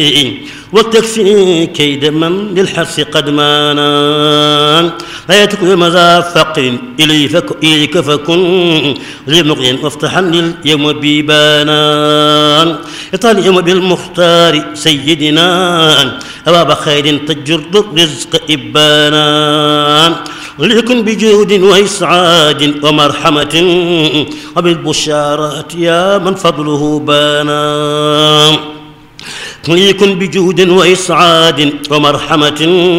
وتكفي كيد من للحرص قد مانا لا تكن مذا فقر إليك فكن لمقين وافتحا لليوم بيبانا يطال اليوم بالمختار سيدنا أباب خير تجر الرزق إبانا ليكن بجود وإسعاد ومرحمة وبالبشارات يا من فضله بانا ليكن بجود وإسعاد ومرحمة